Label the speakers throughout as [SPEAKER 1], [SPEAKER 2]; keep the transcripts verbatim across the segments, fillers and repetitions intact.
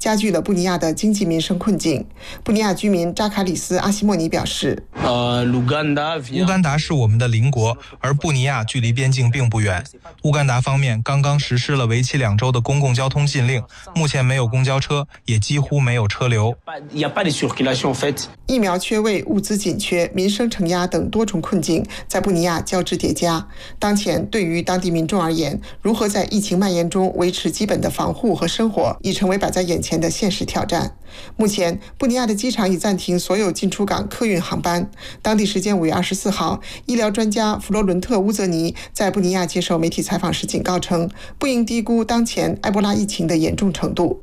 [SPEAKER 1] 加剧了布尼亚的经济民生困境。布尼亚居民扎卡里斯·阿西莫尼表示，
[SPEAKER 2] 呃，乌干达是我们的邻国，而布尼亚距离边境并不远。乌干达方面刚刚实施了为期两周的公共交通禁令，目前没有公交车，也几乎没有车流。
[SPEAKER 1] 疫苗缺位、物资紧缺、民生承压等多重困境在布尼亚交织叠加。当前，对于当地民众而言，如何在疫情蔓延中维持基本的防护和生活，已成为摆在眼前的现实挑战。目前，布尼亚的机场已暂停所有进出港客运航班。当地时间五月二十四号，医疗专家弗罗伦特·乌泽尼在布尼亚接受媒体采访时警告称，不应低估当前埃博拉疫情的严重程度。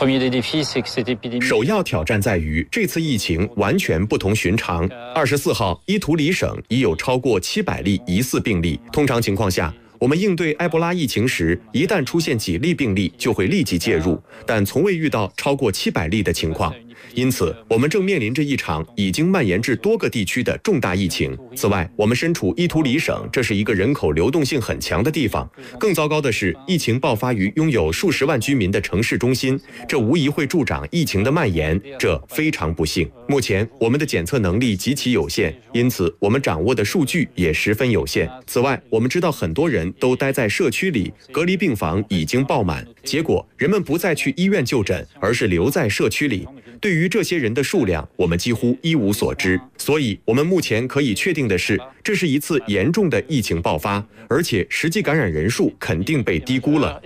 [SPEAKER 3] 首要挑战在于这次疫情完全不同寻常。二十四号，伊图里省已有超过七百例疑似病例。通常情况下，我们应对埃博拉疫情时，一旦出现几例病例，就会立即介入，但从未遇到超过七百例的情况。因此，我们正面临着一场已经蔓延至多个地区的重大疫情。此外，我们身处伊图里省，这是一个人口流动性很强的地方。更糟糕的是，疫情爆发于拥有数十万居民的城市中心，这无疑会助长疫情的蔓延，这非常不幸。目前，我们的检测能力极其有限，因此我们掌握的数据也十分有限。此外，我们知道很多人都待在社区里，隔离病房已经爆满，结果人们不再去医院就诊，而是留在社区里。对于这些人的数量，我们几乎一无所知。所以，我们目前可以确定的是，这是一次严重的疫情爆发，而且实际感染人数肯定被低估了。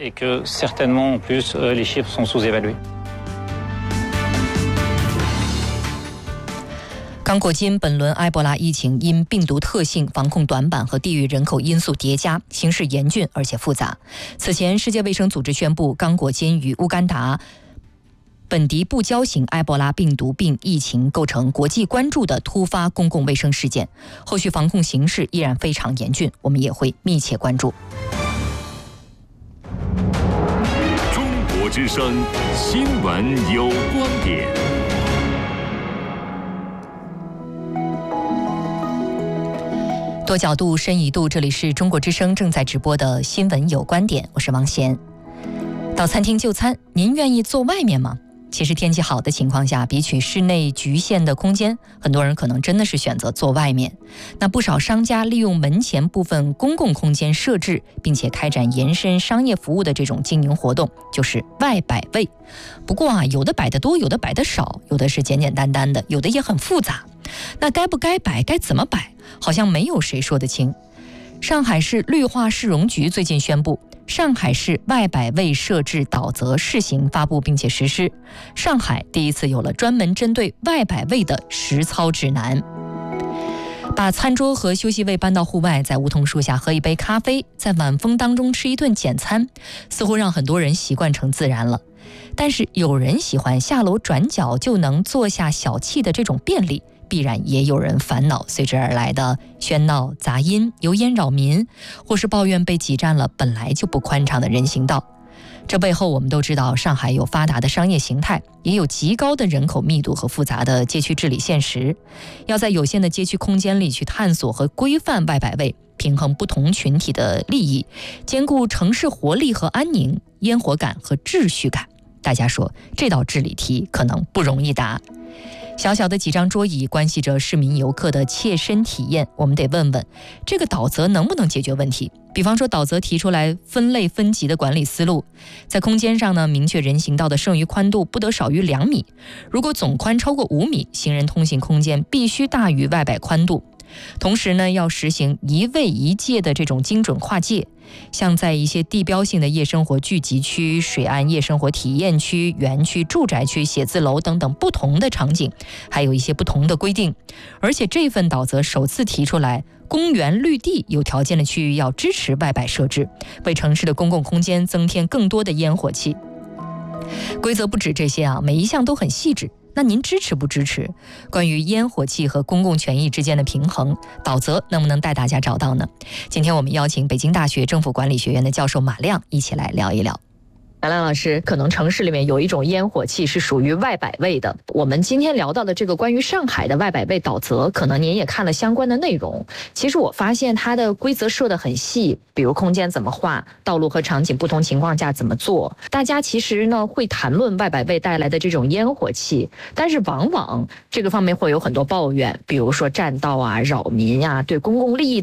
[SPEAKER 4] 刚过今，本轮埃博拉疫情因病毒特性、防控短板和地域人口因素叠加，形势严峻而且复杂。此前，世界卫生组织宣布，刚果金与乌干达本地不交型埃博拉病毒病疫情构成国际关注的突发公共卫生事件，后续防控形势依然非常严峻，我们也会密切关注。
[SPEAKER 5] 中国之声新闻有观点。
[SPEAKER 4] 多角度、深一度，这里是中国之声正在直播的新闻有观点，我是王贤。到餐厅就餐，您愿意坐外面吗？其实天气好的情况下，比起室内局限的空间，很多人可能真的是选择坐外面。那不少商家利用门前部分公共空间设置，并且开展延伸商业服务的这种经营活动，就是外摆位。不过啊，有的摆得多，有的摆得少，有的是简简单单的，有的也很复杂。那该不该摆，该怎么摆，好像没有谁说得清。上海市绿化市容局最近宣布，上海市外摆位设置导则试行发布并且实施，上海第一次有了专门针对外摆位的实操指南。把餐桌和休息位搬到户外，在梧桐树下喝一杯咖啡，在晚风当中吃一顿简餐，似乎让很多人习惯成自然了。但是有人喜欢下楼转角就能坐下小憩的这种便利，必然也有人烦恼随之而来的喧闹杂音、油烟扰民，或是抱怨被挤占了本来就不宽敞的人行道。这背后我们都知道，上海有发达的商业形态，也有极高的人口密度和复杂的街区治理现实。要在有限的街区空间里去探索和规范外摆位，平衡不同群体的利益，兼顾城市活力和安宁、烟火感和秩序感。大家说这道治理题可能不容易答。小小的几张桌椅关系着市民游客的切身体验，我们得问问这个导则能不能解决问题。比方说，导则提出来分类分级的管理思路，在空间上呢，明确人行道的剩余宽度不得少于两米，如果总宽超过五米，行人通行空间必须大于外摆宽度。同时呢，要实行一位一界的这种精准划界，像在一些地标性的夜生活聚集区、水岸夜生活体验区、园区、住宅区、写字楼等等不同的场景，还有一些不同的规定。而且这份导则首次提出来，公园绿地有条件的区域要支持外摆设置，为城市的公共空间增添更多的烟火气。规则不止这些啊，每一项都很细致。那您支持不支持？关于烟火气和公共权益之间的平衡，导则能不能带大家找到呢？今天我们邀请北京大学政府管理学院的教授马亮一起来聊一聊。
[SPEAKER 6] 兰兰老师，可能城市里面有一种烟火气是属于外摆位的。我们今天聊到的这个关于上海的外摆位导则，可能您也看了相关的内容。其实我发现它的规则设得很细，比如空间怎么画，道路和场景不同情况下怎么做。大家其实呢会谈论外摆位带来的这种烟火气，但是往往这个方面会有很多抱怨，比如说占道啊、扰民啊，对公共利益的